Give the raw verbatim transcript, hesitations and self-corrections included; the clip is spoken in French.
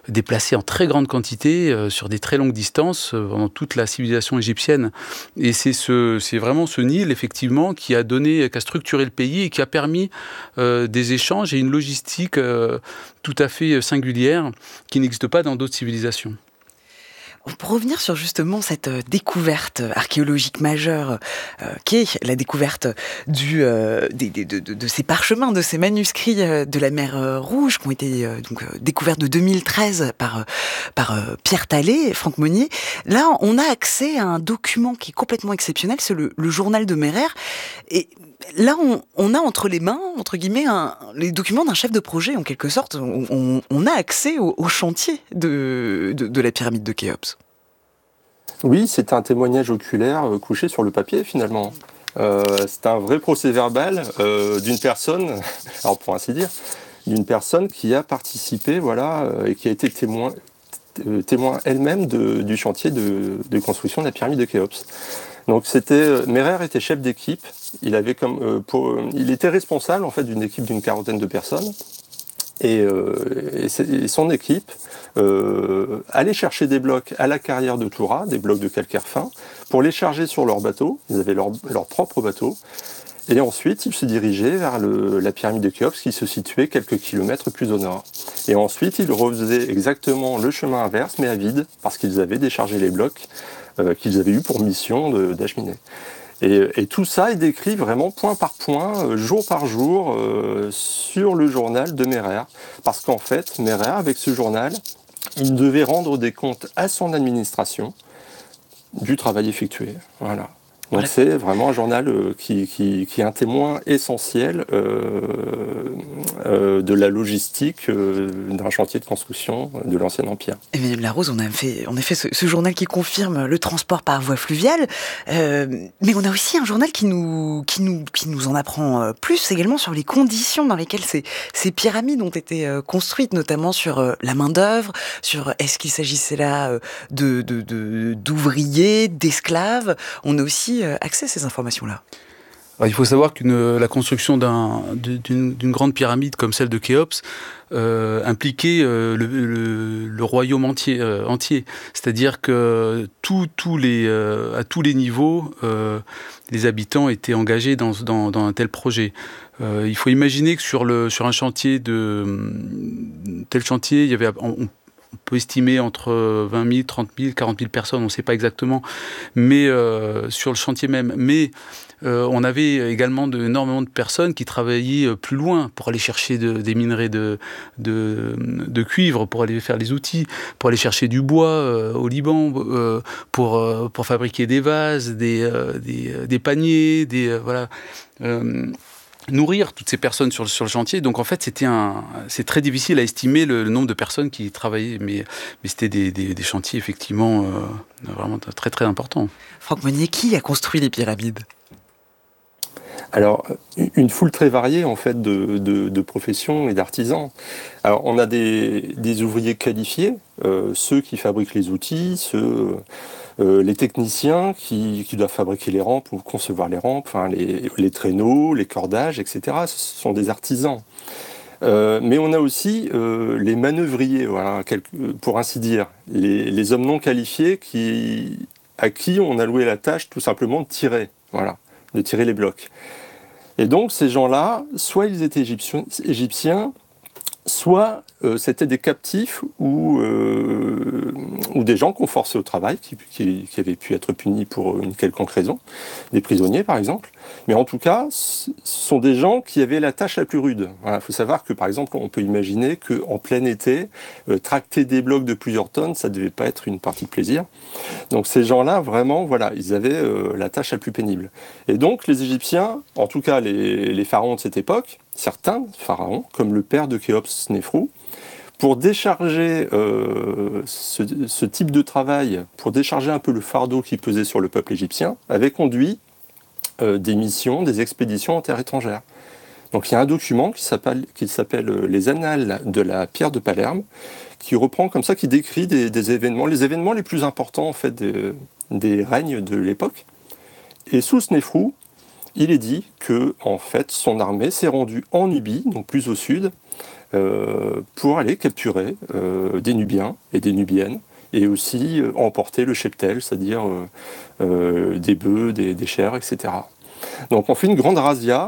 déplacés en très grande quantité euh, sur des très longues distances euh, pendant toute la civilisation égyptienne. Et c'est, ce, c'est vraiment ce Nil, effectivement, qui a donné, qui a structuré le pays et qui a permis euh, des échanges et une logistique euh, tout à fait singulière qui n'existe pas dans d'autres civilisations. Pour revenir sur justement cette euh, découverte archéologique majeure, euh, qu'est la découverte du, euh, des, des, de, de, de ces parchemins, de ces manuscrits euh, de la mer euh, Rouge qui ont été euh, donc, euh, découverts de deux mille treize par, euh, par euh, Pierre Talley et Franck Monnier, là on a accès à un document qui est complètement exceptionnel, c'est le, le journal de Merer. Et là on, on a entre les mains, entre guillemets, un, les documents d'un chef de projet en quelque sorte. On, on, on a accès au, au chantier de, de, de la pyramide de Khéops. Oui, c'est un témoignage oculaire euh, couché sur le papier finalement. Euh, c'est un vrai procès-verbal euh, d'une personne, alors pour ainsi dire, d'une personne qui a participé, voilà, euh, et qui a été témoin, euh, témoin elle-même de, du chantier de, de construction de la pyramide de Khéops. Donc c'était, euh, Merer était chef d'équipe. Il avait comme, euh, pour, euh, il était responsable en fait d'une équipe d'une quarantaine de personnes. Et, euh, et, et son équipe euh, allait chercher des blocs à la carrière de Toura, des blocs de calcaire fin, pour les charger sur leur bateau. Ils avaient leur, leur propre bateau. Et ensuite, ils se dirigeaient vers le, la pyramide de Khéops qui se situait quelques kilomètres plus au nord. Et ensuite, ils refaisaient exactement le chemin inverse, mais à vide, parce qu'ils avaient déchargé les blocs euh, qu'ils avaient eu pour mission de, d'acheminer. Et, et tout ça est décrit vraiment point par point, euh, jour par jour, euh, sur le journal de Merer. Parce qu'en fait, Merer, avec ce journal, il devait rendre des comptes à son administration du travail effectué. Voilà. Donc ouais. C'est vraiment un journal euh, qui, qui, qui est un témoin essentiel euh, euh, de la logistique euh, d'un chantier de construction de l'Ancien Empire. Et Madame Larose, on a fait, en effet ce, ce journal qui confirme le transport par voie fluviale, euh, mais on a aussi un journal qui nous, qui nous, qui nous en apprend plus également sur les conditions dans lesquelles ces, ces pyramides ont été euh, construites, notamment sur euh, la main-d'œuvre, sur est-ce qu'il s'agissait là euh, de, de, de, d'ouvriers, d'esclaves. On a aussi accès à ces informations-là. Alors, il faut savoir que la construction d'un, d'une, d'une grande pyramide comme celle de Khéops euh, impliquait euh, le, le, le royaume entier, euh, entier. C'est-à-dire que tout, tout les, euh, à tous les niveaux, euh, les habitants étaient engagés dans, dans, dans un tel projet. Euh, il faut imaginer que sur, le, sur un chantier de tel chantier, il y avait on, On peut estimer entre vingt mille, trente mille, quarante mille personnes, on ne sait pas exactement, mais euh, sur le chantier même. Mais euh, on avait également de, énormément de personnes qui travaillaient plus loin pour aller chercher de, des minerais de, de, de cuivre, pour aller faire les outils, pour aller chercher du bois euh, au Liban, euh, pour, euh, pour fabriquer des vases, des, euh, des, des paniers, des... Euh, voilà. Euh, nourrir toutes ces personnes sur, sur le chantier. Donc en fait, c'était un, c'est très difficile à estimer le, le nombre de personnes qui travaillaient, mais, mais c'était des, des, des chantiers effectivement euh, vraiment très très importants. Franck Monnier, qui a construit les pyramides ? Alors, une foule très variée en fait de, de, de professions et d'artisans. Alors, on a des, des ouvriers qualifiés, euh, ceux qui fabriquent les outils, ceux, euh, les techniciens qui, qui doivent fabriquer les rampes ou concevoir les rampes, enfin, les, les traîneaux, les cordages, et cetera. Ce sont des artisans. Euh, mais on a aussi euh, les manœuvriers, voilà, pour ainsi dire, les, les hommes non qualifiés qui, à qui on a loué la tâche tout simplement de tirer, voilà, de tirer les blocs. Et donc ces gens-là, soit ils étaient égyptiens, égyptiens soit euh, c'était des captifs ou, euh, ou des gens qu'on forçait au travail, qui, qui, qui avaient pu être punis pour une quelconque raison, des prisonniers par exemple. Mais en tout cas, ce sont des gens qui avaient la tâche la plus rude. Voilà, faut savoir que par exemple, on peut imaginer qu'en plein été, euh, tracter des blocs de plusieurs tonnes, ça ne devait pas être une partie de plaisir. Donc ces gens-là, vraiment, voilà, ils avaient euh, la tâche la plus pénible. Et donc les Égyptiens, en tout cas les, les pharaons de cette époque, certains pharaons, comme le père de Khéops, Snéfrou, pour décharger euh, ce, ce type de travail, pour décharger un peu le fardeau qui pesait sur le peuple égyptien, avaient conduit euh, des missions, des expéditions en terre étrangère. Donc il y a un document qui s'appelle, qui s'appelle Les Annales de la pierre de Palerme, qui reprend comme ça, qui décrit des, des événements, les événements les plus importants en fait des, des règnes de l'époque. Et sous Snéfrou, il est dit que en fait son armée s'est rendue en Nubie, donc plus au sud, euh, pour aller capturer euh, des Nubiens et des Nubiennes, et aussi euh, emporter le cheptel, c'est-à-dire euh, euh, des bœufs, des, des chèvres, et cetera. Donc on fait une grande razzia